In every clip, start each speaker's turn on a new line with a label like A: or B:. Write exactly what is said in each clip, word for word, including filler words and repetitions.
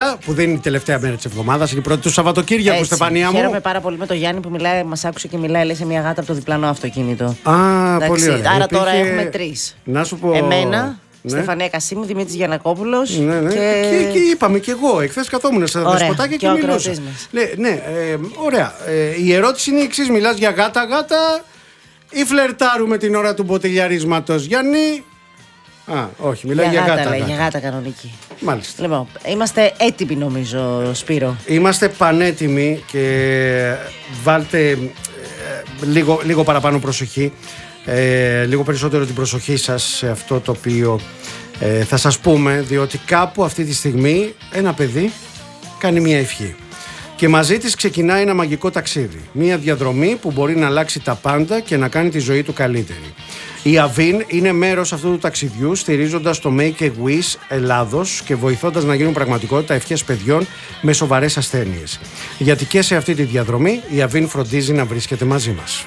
A: σήμερα, που δεν είναι η τελευταία μέρα της εβδομάδας, είναι η πρώτη του Σαββατοκύριακου, Στεφανία μου.
B: Χαίρομαι πάρα πολύ με τον Γιάννη που μιλάει, μας άκουσε και μιλάει, λέει, σε μια γάτα από το διπλανό αυτοκίνητο.
A: Α, εντάξει, πολύ ωραία.
B: Άρα
A: Υπήρχε...
B: τώρα έχουμε τρεις.
A: Να σου πω.
B: Εμένα.
A: Ναι.
B: Στεφανία Κασίμου, Δημήτρης Γιαννακόπουλος.
A: Ναι, ναι.
B: Και...
A: Και, και είπαμε κι εγώ. Εχθές καθόμουν στα δεσποτάκια και, και μιλούσα. Ναι, ναι ε, ωραία. Ε, η ερώτηση είναι η εξής: μιλάς για γάτα-γάτα ή φλερτάρουμε την ώρα του μποτιλιαρίσματος, Γιάννη? Α, όχι, μιλάει για, για γάτα.
B: Λέει,
A: γάτα.
B: για γάτα κανονική.
A: Μάλιστα.
B: Λοιπόν, είμαστε έτοιμοι, νομίζω, Σπύρο.
A: Είμαστε πανέτοιμοι και βάλτε ε, λίγο, λίγο παραπάνω προσοχή. Ε, λίγο περισσότερο την προσοχή σας σε αυτό το οποίο ε, θα σας πούμε, διότι κάπου αυτή τη στιγμή ένα παιδί κάνει μια ευχή και μαζί της ξεκινάει ένα μαγικό ταξίδι, μια διαδρομή που μπορεί να αλλάξει τα πάντα και να κάνει τη ζωή του καλύτερη. Η Αβίν είναι μέρος αυτού του ταξιδιού, στηρίζοντας το Make a Wish Ελλάδος και βοηθώντας να γίνουν πραγματικότητα ευχές παιδιών με σοβαρές ασθένειες. Γιατί και σε αυτή τη διαδρομή η Αβίν φροντίζει να βρίσκεται μαζί μας.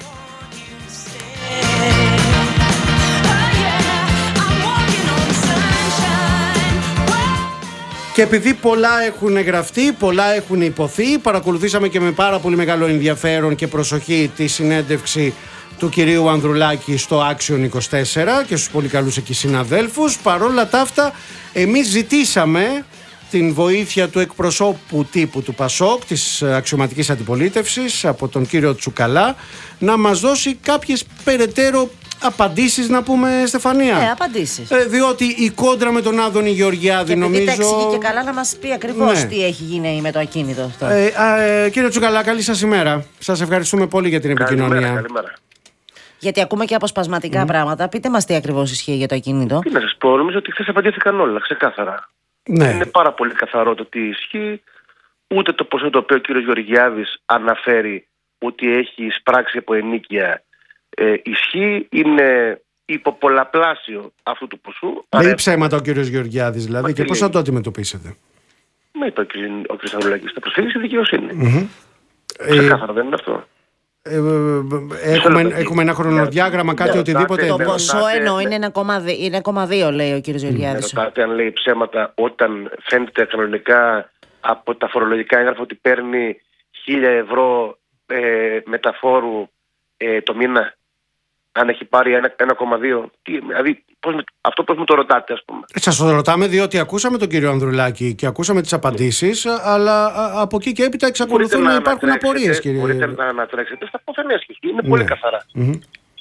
A: Και επειδή πολλά έχουν γραφτεί, πολλά έχουν υποθεί, παρακολουθήσαμε και με πάρα πολύ μεγάλο ενδιαφέρον και προσοχή τη συνέντευξη του κυρίου Ανδρουλάκη στο Action είκοσι τέσσερα και στους πολύ καλούς εκεί συναδέλφους. Παρόλα τα αυτά, εμείς ζητήσαμε την βοήθεια του εκπροσώπου τύπου του Πασόκ, της αξιωματικής αντιπολίτευσης, από τον κύριο Τσουκαλά, να μας δώσει κάποιες περαιτέρω απαντήσεις, να πούμε, Στεφανία.
B: Ναι, απαντήσεις.
A: Ε, διότι η κόντρα με τον Άδωνη Γεωργιάδη,
B: και
A: νομίζω.
B: Και εξηγεί και καλά να μας πει ακριβώς
A: ναι.
B: τι έχει γίνει με το ακίνητο αυτό.
A: Ε, ε, κύριε Τσουκαλά, καλή σας ημέρα. Σας ευχαριστούμε πολύ για την επικοινωνία.
C: Καλημέρα, καλημέρα.
B: Γιατί ακούμε και αποσπασματικά mm. πράγματα. Πείτε μας τι ακριβώς ισχύει για το ακίνητο.
C: Τι να σας πω, νομίζω ότι χθες απαντήθηκαν όλα, ξεκάθαρα.
A: Ναι.
C: Είναι πάρα πολύ καθαρό το τι ισχύει. Ούτε το ποσό το οποίο ο κύριος Γεωργιάδης αναφέρει ότι έχει εισπράξει από ενίκεια ε, ισχύει, είναι υποπολαπλάσιο αυτού του ποσού.
A: Λέει ψέματα ο κύριος Γεωργιάδης δηλαδή, και πώς θα το αντιμετωπίσετε?
C: Με είπε ο κ. Ανδρουλάκης, θα προσφύγει στη δικαιοσύνη.
A: Mm-hmm.
C: Ξεκάθαρα, ε, δεν είναι αυτό.
A: Ε, έχουμε, έχουμε ένα χρονοδιάγραμμα, κάτι, οτιδήποτε?
B: Το ποσό εννοώ είναι ένα κόμμα δύο, λέει ο κύριος Γεωργιάδης.
C: Ρωτάτε αν λέει ψέματα όταν φαίνεται κανονικά από τα φορολογικά έγγραφα ότι παίρνει χίλια ευρώ ε, μεταφόρου ε, το μήνα, αν έχει πάρει ένα κόμμα δύο. Δηλαδή, πώς, αυτό πώς μου το ρωτάτε, ας πούμε?
A: Σας το ρωτάμε διότι ακούσαμε τον κύριο Ανδρουλάκη και ακούσαμε τις απαντήσεις, αλλά από εκεί και έπειτα εξακολουθούν να, να υπάρχουν απορίες, κύριε.
C: Μπορείτε να ανατρέξετε στα πόθενες και είναι ναι. πολύ καθαρά.
A: Mm-hmm.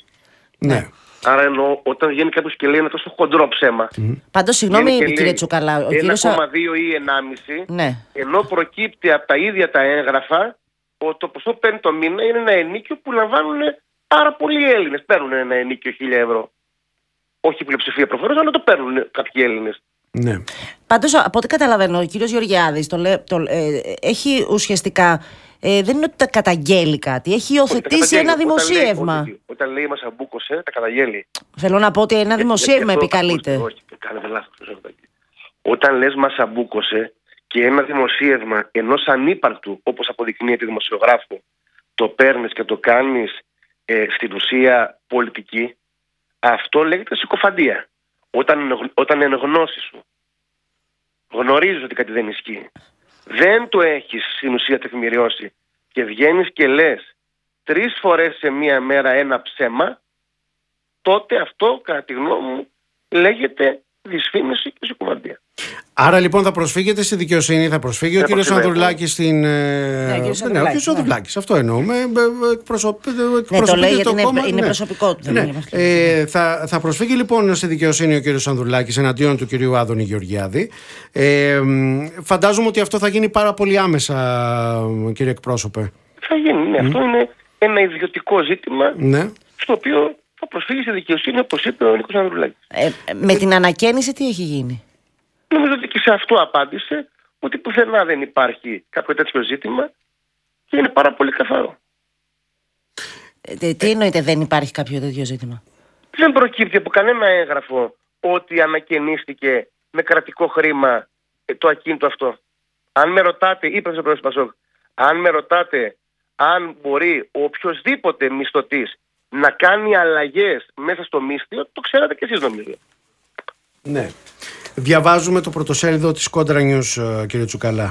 A: Ναι. ναι.
C: Άρα εννοώ, όταν βγαίνει κάποιος και λέει ένα τόσο χοντρό ψέμα.
B: Mm-hmm. Πάντως, συγγνώμη, κύριε Τσουκαλά.
C: ένα κόμμα δύο ή ένα κόμμα πέντε,
B: ναι.
C: ενώ προκύπτει από τα ίδια τα έγγραφα ότι το ποσό παίρνει το μήνα είναι ένα ενίκιο που λαμβάνουν πάρα πολλοί Έλληνες. Παίρνουν ένα ενίκιο χίλια ευρώ. Όχι η πλειοψηφία προφανώς, αλλά το παίρνουν κάποιοι Έλληνες.
A: Ναι.
B: Πάντως, από ό,τι καταλαβαίνω, ο κύριος Γεωργιάδης το λέ, το, ε, έχει ουσιαστικά. Ε, δεν είναι ότι τα καταγγέλει κάτι. Έχει υιοθετήσει ένα δημοσίευμα.
C: Όταν λέει, όταν λέει μας αμπούκωσε, τα καταγγέλει.
B: Θέλω να πω ότι ένα δημοσίευμα
C: ε,
B: επικαλείται.
C: Όχι, κάνετε λάθος. Όταν λες μας αμπούκωσε και ένα δημοσίευμα ενός ανύπαρκτου, όπως αποδεικνύεται δημοσιογράφου, το παίρνεις και το κάνεις ε, στην ουσία πολιτική, αυτό λέγεται συκοφαντία. Όταν, όταν εν γνώση σου γνωρίζεις ότι κάτι δεν ισχύει, δεν το έχεις στην ουσία τεκμηριώσει και βγαίνεις και λες τρεις φορές σε μία μέρα ένα ψέμα, τότε αυτό, κατά τη γνώμη μου, λέγεται δυσφήμιση και συκοφαντία.
A: Άρα λοιπόν θα προσφύγετε στη δικαιοσύνη, θα προσφύγει ο κύριος Ανδρουλάκης στην. Ναι, ο κύριος Ανδρουλάκης, αυτό εννοούμε.
B: Ναι, το λέει γιατί είναι προσωπικό του.
A: Θα προσφύγει λοιπόν στη δικαιοσύνη ο κύριος Ανδρουλάκης εναντίον του κυρίου Άδωνη Γεωργιάδη. Φαντάζομαι ότι αυτό θα γίνει πάρα πολύ άμεσα, κύριε εκπρόσωπε.
C: Θα γίνει, ναι. Αυτό είναι ένα ιδιωτικό ζήτημα στο οποίο θα προσφύγει στη δικαιοσύνη, όπως είπε ο Νίκος Ανδρουλάκης.
B: Με την ανακαίνιση τι έχει γίνει?
C: Νομίζω ότι και σε αυτό απάντησε ότι πουθενά δεν υπάρχει κάποιο τέτοιο ζήτημα και είναι πάρα πολύ καθαρό.
B: Ε, τι εννοείται δεν υπάρχει κάποιο τέτοιο ζήτημα?
C: Δεν προκύπτει από κανένα έγγραφο ότι ανακαινίστηκε με κρατικό χρήμα το ακίνητο αυτό. Αν με ρωτάτε, είπε ο πρόεδρος Πασόκ, αν με ρωτάτε αν μπορεί ο οποιοσδήποτε μισθωτής να κάνει αλλαγές μέσα στο μίσθιο, το ξέρατε και εσείς νομίζω.
A: Ναι. Διαβάζουμε το πρωτοσέλιδο της Κόντρα News, κύριε Τσουκαλά.